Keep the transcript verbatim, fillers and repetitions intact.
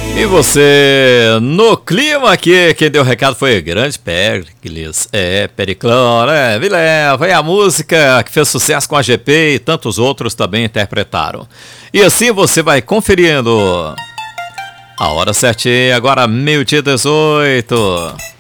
E você, no clima aqui, quem deu o recado foi o grande Péricles, é, Periclão, né, me leva, e a música que fez sucesso com a G P e tantos outros também interpretaram. E assim você vai conferindo. A hora certinha, agora meio-dia dezoito.